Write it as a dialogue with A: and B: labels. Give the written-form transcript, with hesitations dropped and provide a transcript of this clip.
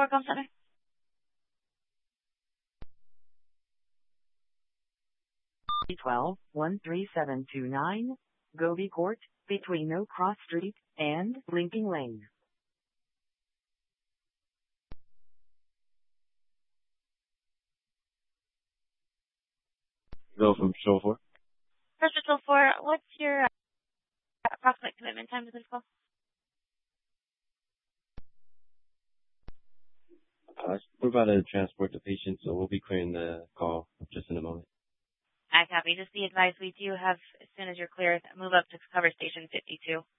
A: Workcom Center.
B: 13729, Gobi Court, between No Cross Street and Linking Lane.
C: Go from Patrol 4.
A: First Patrol 4, what's your approximate commitment time to this call?
C: We're about to transport the patient, so we'll be clearing the call just in a moment.
A: I copy. Just be advised, we do have, as soon as you're clear, move up to cover station 52.